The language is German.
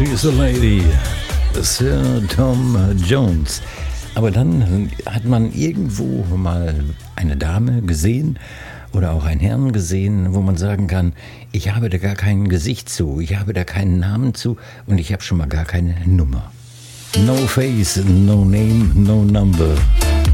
She's a Lady, Sir Tom Jones. Aber dann hat man irgendwo mal eine Dame gesehen oder auch einen Herrn gesehen, wo man sagen kann, ich habe da gar kein Gesicht zu, ich habe da keinen Namen zu und ich habe schon mal gar keine Nummer. No face, no name, no number.